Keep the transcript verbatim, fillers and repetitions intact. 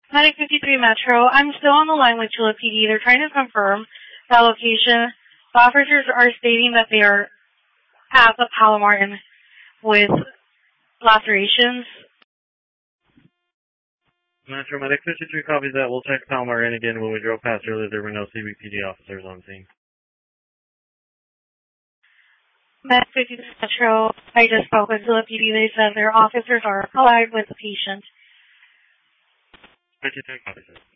Medic fifty-three Metro. I'm still on the line with Tula P D. They're trying to confirm the location. The officers are stating that they are at the Palomar Inn with lacerations. Metro Medic fifty-three copies that. We'll check Palomar Inn again. When we drove past earlier, there were no C B P D officers on scene. Medic fifty-three Metro. I just spoke with Tula P D. They said their officers are alive with the patient. fifty-three copies.